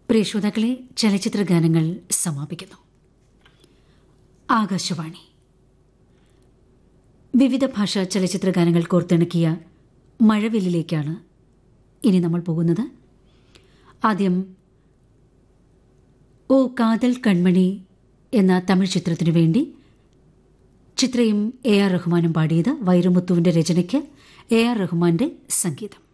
പ്രിയ ശ്രോതാക്കളെ, ചലച്ചിത്ര ഗാനങ്ങൾ സമാപിക്കുന്നു. ആകാശവാണി വിവിധ ഭാഷാ ചലച്ചിത്ര ഗാനങ്ങൾ കോർത്തിണക്കിയ മഴവില്ലിലേക്കാണ് ഇനി നമ്മൾ പോകുന്നത്. ആദ്യം ഓ കാതൽ കൺമണി എന്ന തമിഴ് ചിത്രത്തിനു വേണ്ടി ചിത്രയും എ ആർ റഹ്മാനും പാടിയത്. വൈരമുത്തുവിന്റെ രചനയ്ക്ക് എ ആർ റഹ്മാന്റെ സംഗീതം.